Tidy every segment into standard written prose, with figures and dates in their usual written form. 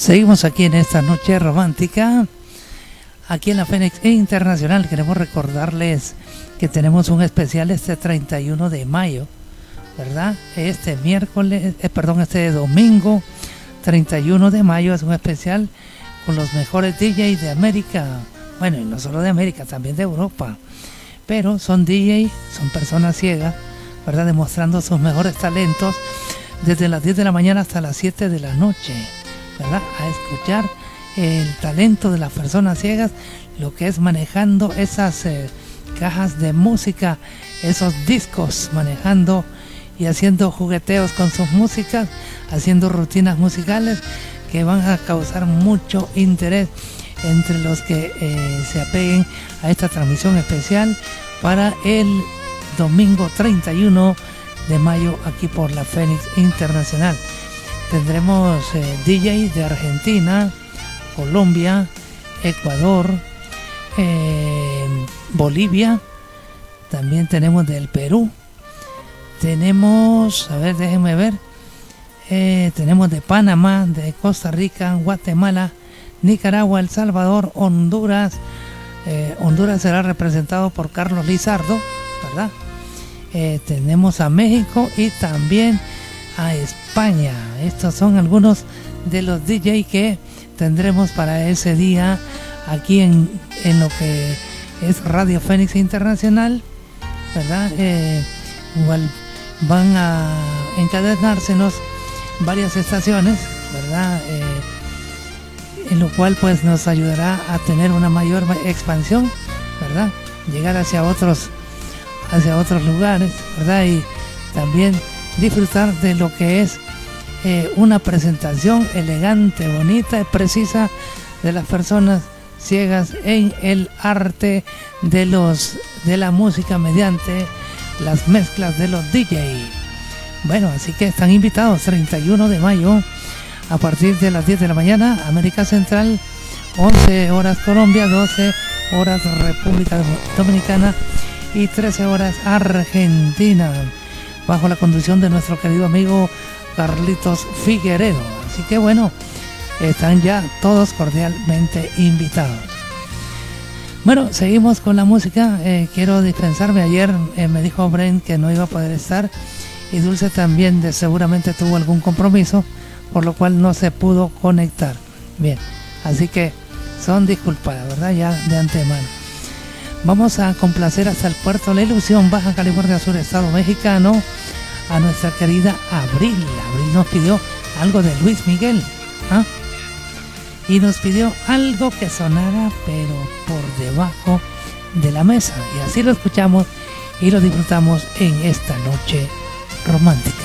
Seguimos aquí en esta noche romántica, aquí en la Fénix Internacional. Queremos recordarles que tenemos un especial este 31 de mayo, ¿verdad? Este domingo 31 de mayo es un especial con los mejores DJs de América, bueno, y no solo de América, también de Europa, pero son DJs, son personas ciegas, ¿verdad? Demostrando sus mejores talentos desde las 10 de la mañana hasta las 7 de la noche, ¿verdad? A escuchar el talento de las personas ciegas, lo que es manejando esas cajas de música, esos discos, manejando y haciendo jugueteos con sus músicas, haciendo rutinas musicales que van a causar mucho interés entre los que se apeguen a esta transmisión especial para el domingo 31 de mayo aquí por la Fénix Internacional. Tendremos DJ de Argentina, Colombia, Ecuador, Bolivia, también tenemos del Perú, tenemos, a ver, déjenme ver, tenemos de Panamá, de Costa Rica, Guatemala, Nicaragua, El Salvador, Honduras. Honduras será representado por Carlos Lizardo, ¿verdad? Tenemos a México y también a España. Estos son algunos de los DJ que tendremos para ese día aquí en lo que es Radio Fénix Internacional, ¿verdad? Igual van a encadenársenos varias estaciones, ¿verdad? En lo cual pues nos ayudará a tener una mayor expansión, ¿verdad? Llegar hacia otros lugares, ¿verdad? Y también disfrutar de lo que es una presentación elegante, bonita y precisa de las personas ciegas en el arte de la música mediante las mezclas de los DJ. Bueno, así que están invitados 31 de mayo a partir de las 10 de la mañana, América Central, 11 horas Colombia, 12 horas República Dominicana y 13 horas Argentina, bajo la conducción de nuestro querido amigo Carlitos Figueredo. Así que bueno, están ya todos cordialmente invitados. Bueno, seguimos con la música. Quiero dispensarme. Ayer me dijo Bren que no iba a poder estar, y Dulce también seguramente tuvo algún compromiso, por lo cual no se pudo conectar. Bien, así que son disculpadas, ¿verdad? Ya de antemano. Vamos a complacer hasta el puerto La Ilusión, Baja California Sur, Estado Mexicano, a nuestra querida Abril. Abril nos pidió algo de Luis Miguel, ¿ah? Y nos pidió algo que sonara pero por debajo de la mesa, y así lo escuchamos y lo disfrutamos en esta noche romántica.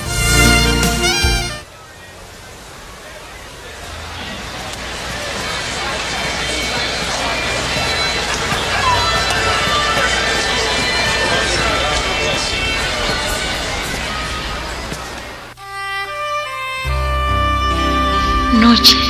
Noche.